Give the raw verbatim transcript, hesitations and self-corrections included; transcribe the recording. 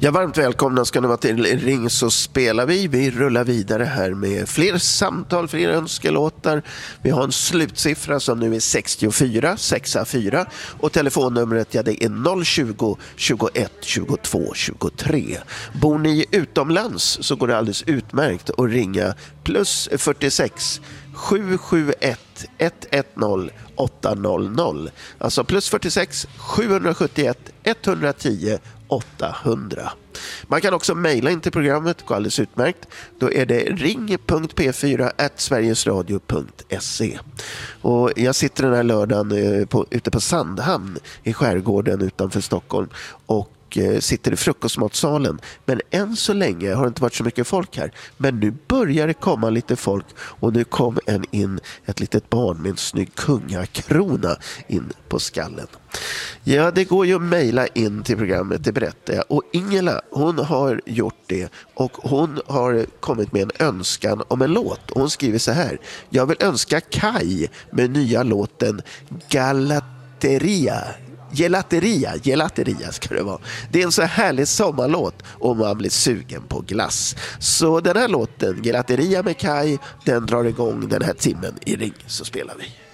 Ja, varmt välkomna ska ni vara till Ring så spelar vi. Vi rullar vidare här med fler samtal, fler önskelåtar. Vi har en slutsiffra som nu är sextiofyra sextiofyra och telefonnumret ja, det är noll tjugo, tjugoett, tjugotvå, tjugotre. Bor ni utomlands så går det alldeles utmärkt att ringa plus fyrtiosex sju sju ett ett ett noll åtta noll noll. Alltså plus fyrtiosex sju sju ett ett ett tio åttahundra. Man kan också mejla in till programmet, går alldeles utmärkt. Då är det ring punkt p fyra at sverigesradio punkt se. Och jag sitter den här lördagen på, ute på Sandhamn i skärgården utanför Stockholm och sitter i frukostmatsalen. Men än så länge har det inte varit så mycket folk här. Men nu börjar det komma lite folk och nu kom en in, ett litet barn med en snygg kungakrona in på skallen. Ja, det går ju att mejla in till programmet, det berättar jag. Och Ingela, hon har gjort det och hon har kommit med en önskan om en låt. Och hon skriver så här: jag vill önska Kai med nya låten Galateria. Gelateria, gelateria ska det vara. Det är en så härlig sommarlåt om man blir sugen på glass. Så den här låten, Gelateria med Kai, den drar igång den här timmen i Ring så spelar vi.